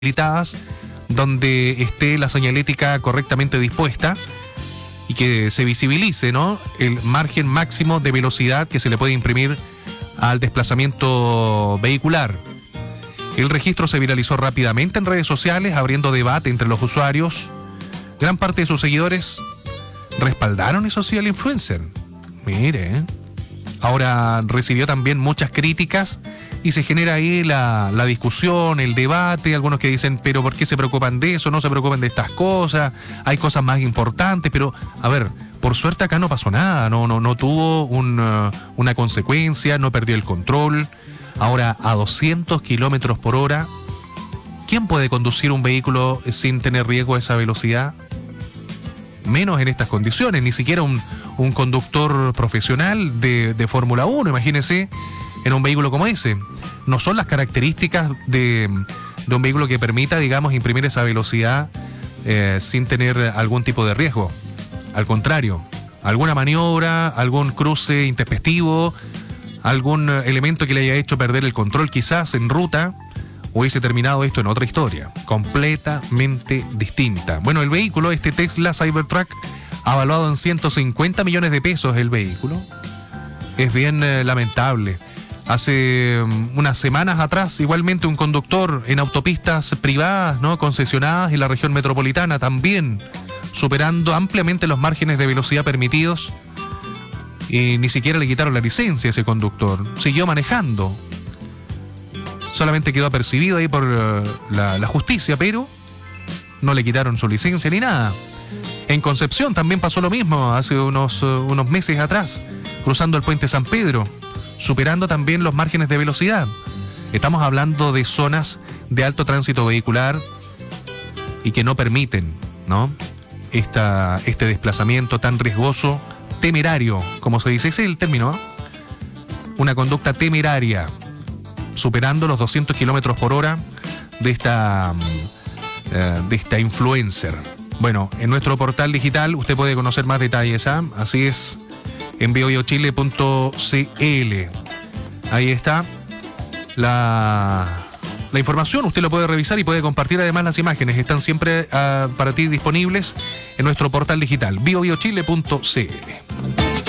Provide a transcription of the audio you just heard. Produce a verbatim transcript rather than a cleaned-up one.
habilitadas donde esté la señalética correctamente dispuesta y que se visibilice, ¿no?, el margen máximo de velocidad que se le puede imprimir al desplazamiento vehicular. El registro se viralizó rápidamente en redes sociales, abriendo debate entre los usuarios. Gran parte de sus seguidores respaldaron, eso sí, al influencer. Mire, ¿eh? Ahora recibió también muchas críticas y se genera ahí la, la discusión, el debate. Algunos que dicen, pero ¿por qué se preocupan de eso? No se preocupan de estas cosas, hay cosas más importantes. Pero, a ver, por suerte acá no pasó nada, no, no, no tuvo un, uh, una consecuencia, no perdió el control. Ahora, a doscientos kilómetros por hora, ¿quién puede conducir un vehículo sin tener riesgo a esa velocidad? Menos en estas condiciones, ni siquiera un, un conductor profesional de, de Fórmula uno, imagínense, en un vehículo como ese. No son las características de, de un vehículo que permita, digamos, imprimir esa velocidad eh, sin tener algún tipo de riesgo. Al contrario, alguna maniobra, algún cruce intempestivo, algún elemento que le haya hecho perder el control quizás en ruta, hubiese terminado esto en otra historia, completamente distinta. Bueno, el vehículo, este Tesla Cybertruck, avaluado en ciento cincuenta millones de pesos el vehículo, es bien eh, lamentable. Hace um, unas semanas atrás, igualmente un conductor en autopistas privadas, ¿no?, concesionadas en la región metropolitana, también superando ampliamente los márgenes de velocidad permitidos, y ni siquiera le quitaron la licencia a ese conductor. Siguió manejando. Solamente quedó apercibido ahí por uh, la, la justicia, pero no le quitaron su licencia ni nada. En Concepción también pasó lo mismo hace unos, uh, unos meses atrás, cruzando el puente San Pedro, superando también los márgenes de velocidad. Estamos hablando de zonas de alto tránsito vehicular y que no permiten, ¿no?, Esta, este desplazamiento tan riesgoso, temerario, como se dice, ese es el término, ¿eh? Una conducta temeraria, superando los doscientos kilómetros por hora de esta, uh, de esta influencer. Bueno, en nuestro portal digital usted puede conocer más detalles, ¿eh? Así es, en bio bio chile punto c l. Ahí está la, la información, usted lo puede revisar y puede compartir además las imágenes. Están siempre uh, para ti disponibles en nuestro portal digital, bio bio chile punto c l.